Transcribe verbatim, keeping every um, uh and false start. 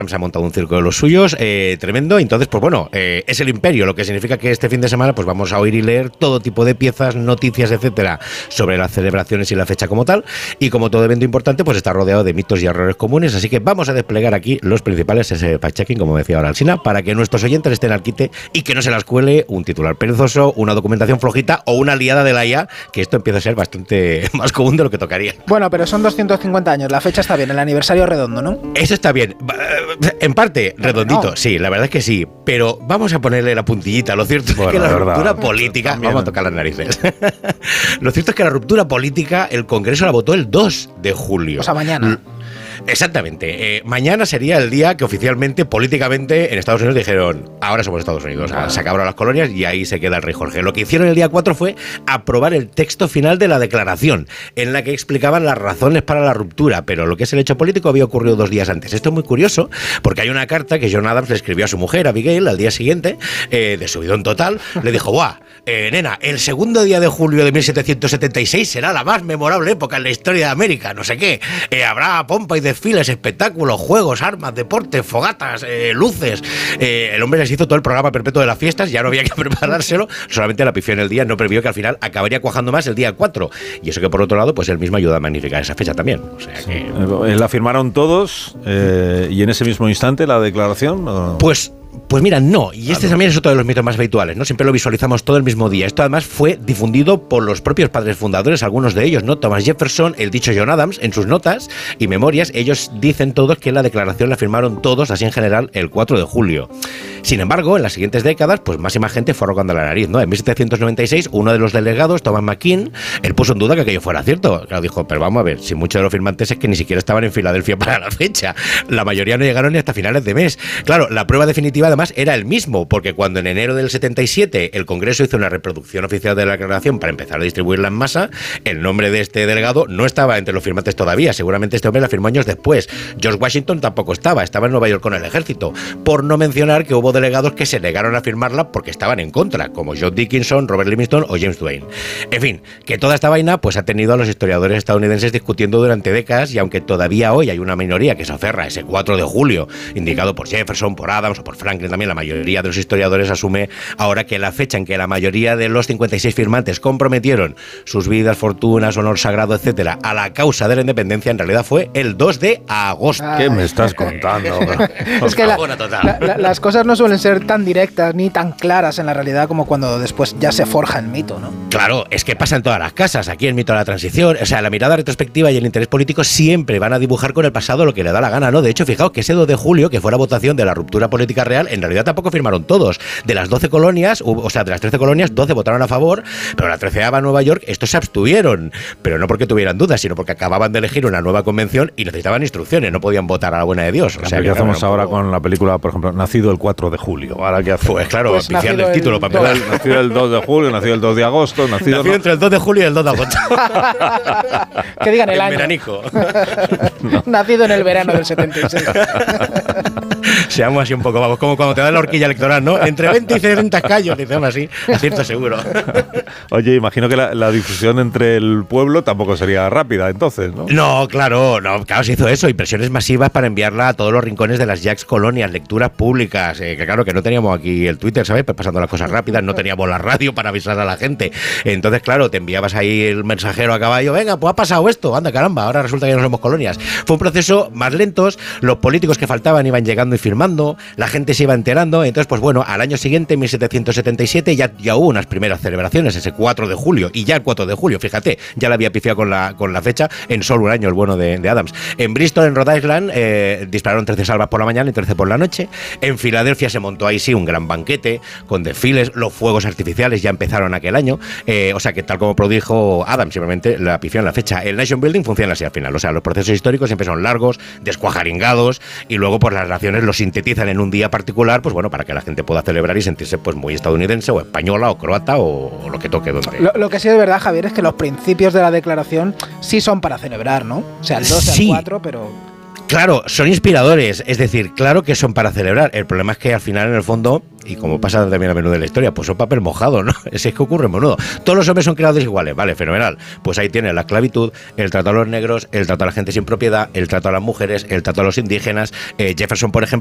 se ha montado un circo de los suyos, eh, tremendo. Entonces, pues bueno, eh, es el imperio, lo que significa que este fin de semana pues vamos a oír y leer todo tipo de piezas, noticias, etcétera, sobre las celebraciones y la fecha como tal. Y como todo evento importante, pues está rodeado de mitos y errores comunes. Así que vamos a desplegar aquí los principales, ese fact-checking, como decía ahora Alsina, para que nuestros oyentes estén al quite y que no se las cuele un titular perezoso, una documentación flojita o una liada de la I A, que esto empieza a ser bastante más común de lo que tocaría. Bueno, pero son doscientos cincuenta años, la fecha está bien, el aniversario redondo, ¿no? Eso está bien. En parte, redondito, no. Sí, la verdad es que sí. Pero vamos a ponerle la puntillita. Lo cierto bueno, es que la, la ruptura política... También. Vamos a tocar las narices. Lo cierto es que la ruptura política, el Congreso la votó el dos de julio. O sea, mañana. Exactamente. Eh, mañana sería el día que oficialmente, políticamente, en Estados Unidos dijeron, ahora somos Estados Unidos, ah. se acabaron las colonias y ahí se queda el rey Jorge. Lo que hicieron el día cuatro fue aprobar el texto final de la declaración, en la que explicaban las razones para la ruptura, pero lo que es el hecho político había ocurrido dos días antes. Esto es muy curioso, porque hay una carta que John Adams le escribió a su mujer, Abigail, al día siguiente, eh, de subidón total, le dijo, ¡guau! Eh, nena, el segundo día de julio de mil setecientos setenta y seis será la más memorable época en la historia de América, no sé qué. Eh, habrá pompa y desfiles, espectáculos, juegos, armas, deportes, fogatas, eh, luces. Eh, el hombre les hizo todo el programa perpetuo de las fiestas, ya no había que preparárselo, solamente la pifió en el día, no previó que al final acabaría cuajando más el día cuatro. Y eso que por otro lado, pues él mismo ayuda a magnificar esa fecha también. O sea que... Sí. ¿La firmaron todos eh, y en ese mismo instante la declaración? ¿O? Pues... Pues mira, no, y este también es otro de los mitos más habituales, ¿no? Siempre lo visualizamos todo el mismo día. Esto además fue difundido por los propios padres fundadores, algunos de ellos, ¿no? Thomas Jefferson, el dicho John Adams, en sus notas y memorias, ellos dicen todos que la declaración la firmaron todos, así en general, el cuatro de julio. Sin embargo, en las siguientes décadas, pues más y más gente fue arrogando la nariz, ¿no? En mil setecientos noventa y seis, uno de los delegados, Thomas McKean, él puso en duda que aquello fuera cierto. Claro, dijo, pero vamos a ver, si muchos de los firmantes es que ni siquiera estaban en Filadelfia para la fecha. La mayoría no llegaron ni hasta finales de mes. Claro, la prueba definitiva además era el mismo, porque cuando en enero del setenta y siete el Congreso hizo una reproducción oficial de la declaración para empezar a distribuirla en masa, el nombre de este delegado no estaba entre los firmantes todavía. Seguramente este hombre la firmó años después. George Washington tampoco estaba, estaba en Nueva York con el ejército. Por no mencionar que hubo delegados que se negaron a firmarla porque estaban en contra, como John Dickinson, Robert Livingston o James Duane. En fin, que toda esta vaina pues ha tenido a los historiadores estadounidenses discutiendo durante décadas, y aunque todavía hoy hay una minoría que se aferra a ese cuatro de julio, indicado por Jefferson, por Adams o por Franklin también, la mayoría de los historiadores asume ahora que la fecha en que la mayoría de los cincuenta y seis firmantes comprometieron sus vidas, fortunas, honor sagrado, etcétera, a la causa de la independencia, en realidad fue el dos de agosto. ¿Qué me estás contando? Es que la, la, la, las cosas no suelen ser tan directas ni tan claras en la realidad como cuando después ya se forja el mito, ¿no? Claro, es que pasa en todas las casas. Aquí el mito de la transición, o sea, la mirada retrospectiva y el interés político siempre van a dibujar con el pasado lo que le da la gana, ¿no? De hecho, fijaos que ese dos de julio, que fue la votación de la ruptura política real, en realidad tampoco firmaron todos. De las doce colonias, o sea, de las trece colonias, doce votaron a favor, pero la treceava Nueva York, estos se abstuvieron, pero no porque tuvieran dudas, sino porque acababan de elegir una nueva convención y necesitaban instrucciones, no podían votar a la buena de Dios. O sea, ¿qué hacemos ahora poco... con la película, por ejemplo, Nacido el cuatro de julio? ¿Ahora qué hacemos? Pues claro, pues oficiando el título para empezar. Nacido el dos de julio, nacido el dos de agosto, nacido, nacido no... entre el dos de julio y el dos de agosto. Que digan el, el año. Veranico. No. Nacido en el verano del setenta y seis. Seamos así un poco, vamos, como cuando te dan la horquilla electoral, ¿no? Entre veinte y setenta escaños, dicen así, acierto seguro. Oye, imagino que la, la difusión entre el pueblo tampoco sería rápida, entonces, ¿no? No, claro, no, claro, se hizo eso, impresiones masivas para enviarla a todos los rincones de las Jacks colonias, lecturas públicas, eh, que claro, que no teníamos aquí el Twitter, ¿sabes? Pues pasando las cosas rápidas, no teníamos la radio para avisar a la gente. Entonces, claro, te enviabas ahí el mensajero a caballo, venga, pues ha pasado esto, anda, caramba, ahora resulta que no somos colonias. Fue un proceso más lento, los políticos que faltaban iban llegando y firmando, la gente se iba enterando, entonces, pues bueno, al año siguiente, en mil setecientos setenta y siete, ya, ya hubo unas primeras celebraciones, ese cuatro de julio, y ya el cuatro de julio, fíjate, ya la había pifiado con la, con la fecha en solo un año el bueno de, de Adams. En Bristol, en Rhode Island, eh, dispararon trece salvas por la mañana y trece por la noche. En Filadelfia se montó ahí sí un gran banquete, con desfiles, los fuegos artificiales ya empezaron aquel año, eh, o sea que tal como prodijo Adams, simplemente la pifió en la fecha. El Nation Building funciona así al final, o sea, los procesos históricos siempre son largos, descuajaringados, y luego pues las naciones los sintetizan en un día particular, pues bueno, para que la gente pueda celebrar y sentirse pues muy estadounidense o española o croata o, o lo que toque donde. Lo, lo que sí es verdad, Javier, es que los principios de la declaración sí son para celebrar, ¿no? O sea, el dos, sí. el cuatro, pero... Claro, son inspiradores, es decir, claro que son para celebrar. El problema es que al final, en el fondo, y como pasa también a menudo en la historia, pues son papel mojado, ¿no? Es que ocurre a menudo. Todos los hombres son creados iguales, vale, fenomenal. Pues ahí tiene la esclavitud, el trato a los negros, el trato a la gente sin propiedad, el trato a las mujeres, el trato a los indígenas. Eh, Jefferson, por ejemplo,